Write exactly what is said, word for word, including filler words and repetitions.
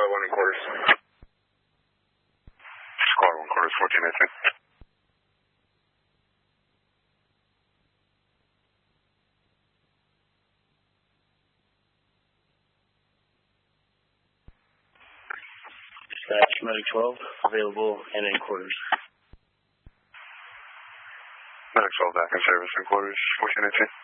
Squad one in quarters. Squad one quarters, fourteen eighteen. Dispatch, Medic twelve, available and in quarters. Medic twelve back in service in quarters, fourteen eighteen.